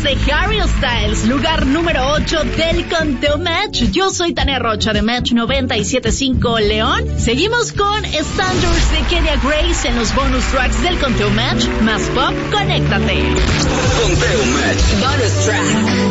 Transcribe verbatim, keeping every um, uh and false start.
de Harry Styles, lugar número ocho del conteo Match. Yo soy Tania Rocha de Match noventa y siete punto cinco León. Seguimos con Standards de Kenya Grace en los bonus tracks del conteo Match. Más pop, conéctate. Conteo Match. Bonus track.